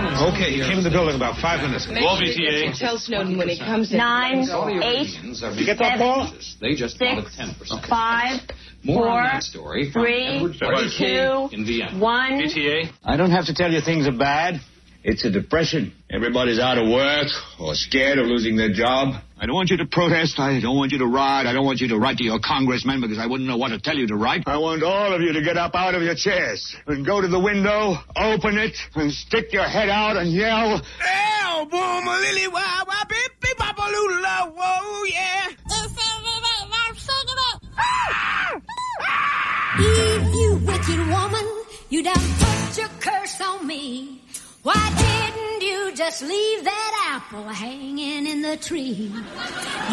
Okay, he came in the building about 5 minutes ago. Well, VTA. Tell Snowden when he comes in. 9, 8, You get that, Paul? They just 6, wanted 10%. 5, More 4, on that story from 3, Edward Joyce 2, in Vienna. 1. VTA. I don't have to tell you things are bad. It's a depression. Everybody's out of work or scared of losing their job. I don't want you to protest. I don't want you to riot. I don't want you to write to your congressman because I wouldn't know what to tell you to write. I want all of you to get up out of your chairs and go to the window, open it, and stick your head out and yell, whoa, yeah. Eve, you wicked woman, you done put your curse on me. Why didn't you just leave that apple hanging in the tree?